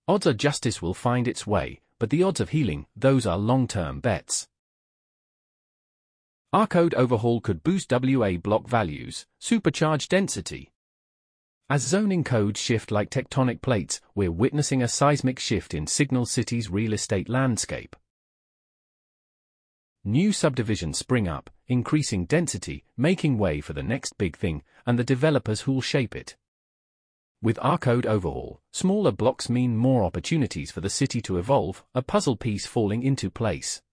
Odds are justice will find its way, but the odds of healing, those are long-term bets. R-code overhaul could boost WA block values, supercharge density. As zoning codes shift like tectonic plates, we're witnessing a seismic shift in Signal City's real estate landscape. New subdivisions spring up, increasing density, making way for the next big thing, and the developers who'll shape it. With R-code overhaul, smaller blocks mean more opportunities for the city to evolve, a puzzle piece falling into place.